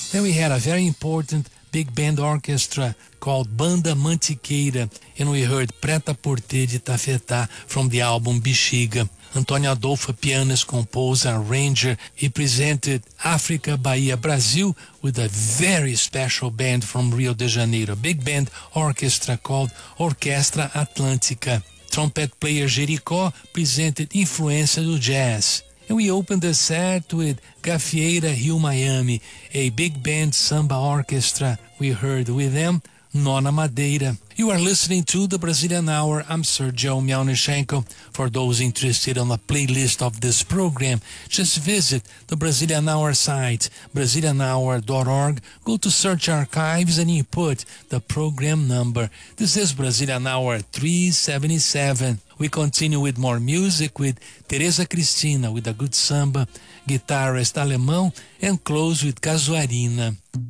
Then we had a very important big band orchestra called Banda Mantiqueira, and we heard Preta por Te de Tafetá from the album Bexiga. Antônio Adolfo, pianist, composer, arranger. He presented África, Bahia, Brazil with a very special band from Rio de Janeiro, big band orchestra called Orquestra Atlântica. Trumpet player Jericó presented Influência do Jazz. And we opened the set with Gafieira Rio Miami, a big band samba orchestra. We heard with them Nona Madeira. You are listening to the Brazilian Hour. I'm Sergio Miaunichenko. For those interested on the playlist of this program, just visit the Brazilian Hour site, brazilianhour.org. Go to Search Archives and you put the program number. This is Brazilian Hour 377. We continue with more music with Teresa Cristina with a good samba, guitarist alemão, and close with Casuarina.